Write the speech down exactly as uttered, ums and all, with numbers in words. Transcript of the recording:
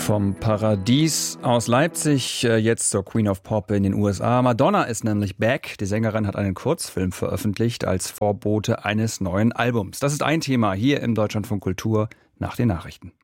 Vom Paradies aus Leipzig jetzt zur Queen of Pop in den U S A. Madonna ist nämlich back. Die Sängerin hat einen Kurzfilm veröffentlicht als Vorbote eines neuen Albums. Das ist ein Thema hier im Deutschlandfunk Kultur nach den Nachrichten.